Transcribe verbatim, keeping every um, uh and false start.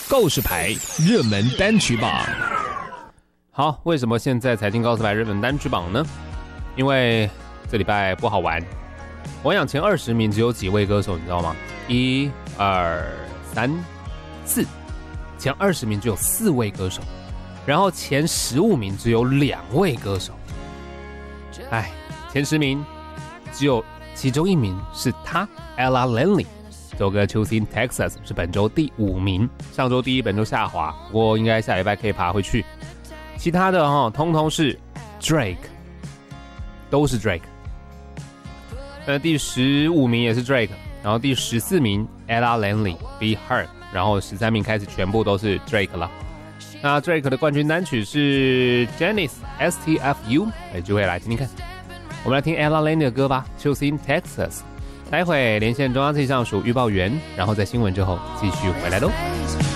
告示牌热门单曲榜。 好，为什么现在才进告示牌热门单曲榜呢？因为这礼拜不好玩。我想前二十名只有几位歌手，你知道吗？一、二、三、四，前二十名只有四位歌手，然后前十五名只有两位歌手。哎，前十名只有其中一名是他 Ella Langley， 这首歌 Choosing Texas 是本周第五名，上周第一，本周下滑，不过应该下礼拜可以爬回去。其他的哈，通通是 Drake， 都是 Drake。那第十五名也是 Drake， 然后第十四名 Ella Langley Be Her， 然后十三名开始全部都是 Drake 了。那 Drake 的冠军单曲是 Janice S T F U， 有机会来听听看。我们来听 Ella Langley 的歌吧 ，Choosing Texas。待会连线中央气象署预报员，然后在新闻之后继续回来喽。